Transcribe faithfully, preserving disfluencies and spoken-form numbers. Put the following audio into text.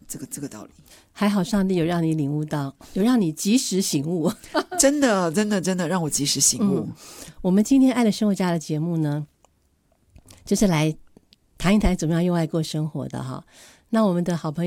这个这个道理。 还好上帝有让你领悟到，有让你及时醒悟。 真的真的真的让我及时醒悟、 嗯、我们今天爱的生活家的节目呢，就是来谈一谈怎么样用爱过生活的哈。那我们的好朋友